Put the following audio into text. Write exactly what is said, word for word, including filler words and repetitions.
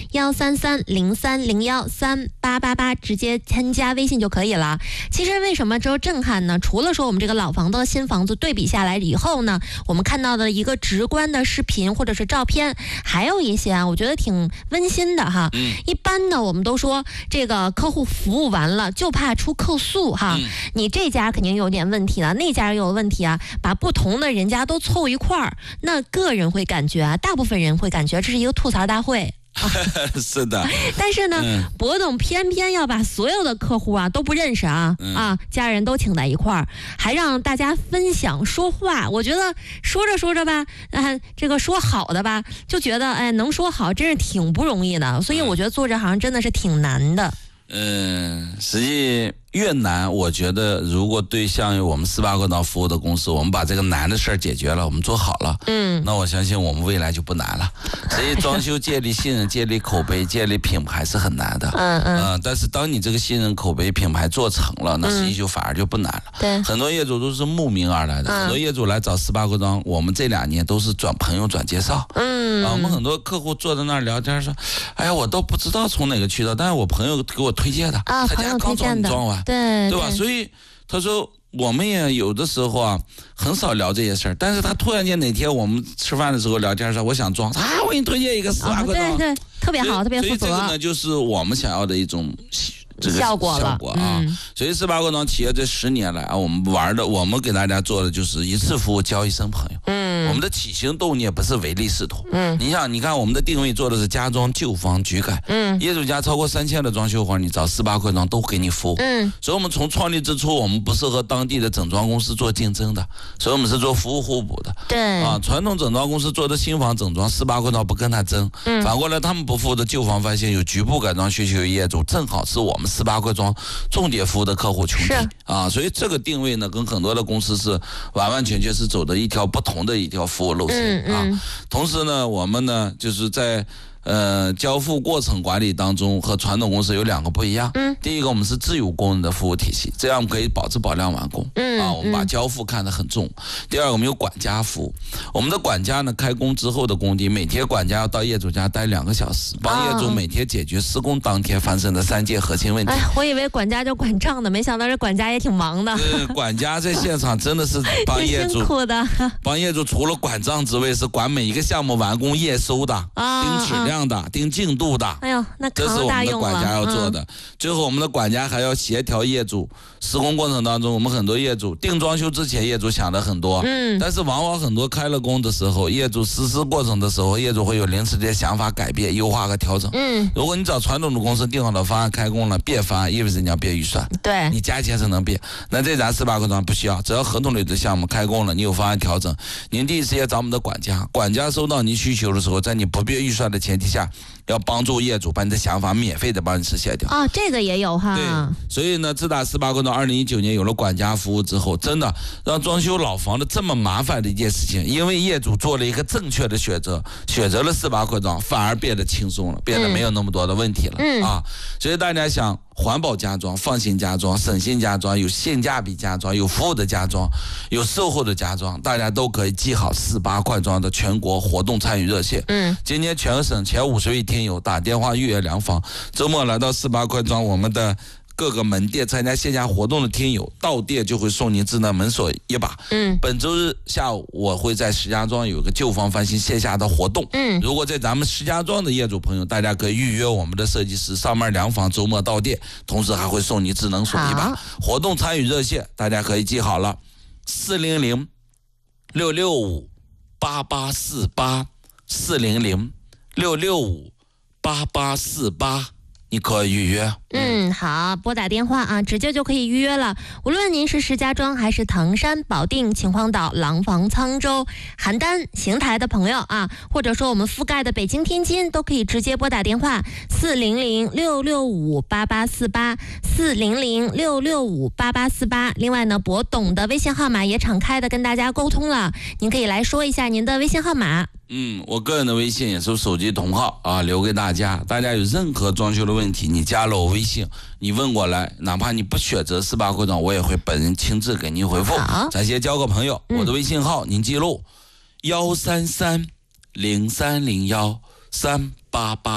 幺三三零三零幺三八八八，直接添加微信就可以了。其实为什么这震撼呢？除了说我们这个老房子和新房子对比下来以后呢，我们看到的一个直观的视频或者是照片，还有一些啊，我觉得挺温馨的哈。 嗯、 一般呢，我们都说这个客户服务完了就怕出客诉哈。 嗯、 你这家肯定有点问题了，那家又有问题啊，把不同的人家都凑一块儿，那个人会感觉啊，大部分人会感觉这是一个吐槽大会。 啊、是的， 但是呢， 嗯、 博总偏偏要把所有的客户啊都不认识啊、嗯、啊，家人都请在一块儿，还让大家分享说话。我觉得说着说着吧，啊，这个说好的吧，就觉得哎，能说好真是挺不容易的。所以我觉得做这行真的是挺难的。 嗯，实际越难，我觉得如果对像我们四八快档服务的公司，我们把这个难的事儿解决了，我们做好了， 嗯， 那我相信我们未来就不难了。所以装修建立信任、建立口碑、建立品牌是很难的， 嗯嗯、 呃，但是当你这个信任、口碑、品牌做成了，那实际就反而就不难了。 对、嗯， 很多业主都是慕名而来的，嗯、很多业主来找四八快档，我们这两年都是转朋友转介绍， 嗯， 啊，我们很多客户坐在那儿聊天说，哎呀，我都不知道从哪个渠道，但是我朋友给我推荐的， 啊， 他家刚装装完， 对对吧？所以他说我们也有的时候啊很少聊这些事儿，但是他突然间哪天我们吃饭的时候聊天说我想装，啊，我给你推荐一个四八快档， 对对，特别好，特别负责。 所以这个呢，就是我们想要的一种这个效果了效果啊。 嗯、 所以四八快档企业这十年来啊，我们玩的，我们给大家做的就是一次服务交一生朋友。嗯，我们的起心动念不是唯利是图。嗯，你想，你看我们的定位做的是家装旧房局改。嗯，业主家超过三千的装修活，你找四八快档都给你服务。嗯，所以我们从创立之初，我们不是和当地的整装公司做竞争的，所以我们是做服务互补的。 对啊，传统整装公司做的新房整装，四八快档不跟他争。嗯，反过来他们不服的旧房翻新，有局部改装需求的业主，正好是我们四八快档重点服务的客户群体啊，所以这个定位呢，跟很多的公司是完完全全是走的一条不同的一条服务路线啊。嗯嗯、同时呢，我们呢就是在呃交付过程管理当中和传统公司有两个不一样。嗯，第一个我们是自有工人的服务体系，这样我们可以保质保量完工。嗯啊，我们把交付看得很重。嗯、第二个我们有管家服务，我们的管家呢开工之后的工地，每天管家要到业主家待两个小时，帮业主每天解决施工当天发生的三件核心问题。 哎，我以为管家就管账的，没想到这管家也挺忙的。 呃，管家在现场真的是帮业主， 辛苦的。 帮业主除了管账之外，是管每一个项目完工验收的， 啊、 盯质量的，盯进度的。 哎呦，那这是我们的管家要做的。嗯、最后，我们的管家还要协调业主施工过程当中，我们很多业主定装修之前，业主想的很多，嗯，但是往往很多开了工的时候，业主实施过程的时候，业主会有临时的想法改变、优化和调整。嗯，如果你找传统的公司定好了方案开工了，变方案意味着你要变预算， 对， 你加钱才能变。那这咱四八快档不需要，只要合同里的项目开工了，你有方案调整，您第一时间找我们的管家，管家收到您需求的时候，在你不变预算的前提下，要帮助业主把你的想法免费的帮你实现掉。 哦，这个也有哈。 对，所以呢，自打四八快档二零一九年有了管家服务之后，真的让装修老房子这么麻烦的一件事情，因为业主做了一个正确的选择，选择了四八快档，反而变得轻松了，变得没有那么多的问题了。嗯啊，所以大家想环保家装、放心家装、省心家装，有性价比家装，有服务的家装，有售后的家装，大家都可以记好四八快装的全国活动参与热线。嗯，今年全省前五十位听友打电话预约量房，周末来到四八快装我们的各个门店参加线下活动的听友，到店就会送您智能门锁一把。嗯，本周日下午我会在石家庄有个旧房翻新线下的活动。嗯，如果在咱们石家庄的业主朋友，大家可以预约我们的设计师上门量房，周末到店，同时还会送你智能锁一把。活动参与热线大家可以记好了，四零零六六五八八四八，四零零六六五八八四八。你可以预约。 嗯，好，拨打电话啊，直接就可以预约了。无论您是石家庄还是唐山、保定、秦皇岛、廊坊、沧州、邯郸、邢台的朋友啊，或者说我们覆盖的北京、天津，都可以直接拨打电话四零零六六五八八四八，四零零六六五八八四八。另外呢，博董的微信号码也敞开的跟大家沟通了，您可以来说一下您的微信号码。 嗯，我个人的微信也是手机同号啊，留给大家。大家有任何装修的问题，你加了我微信，你问过来，哪怕你不选择四八快档，我也会本人亲自给您回复。咱先交个朋友，我的微信号、嗯、您记录：幺三三零三零幺三八八。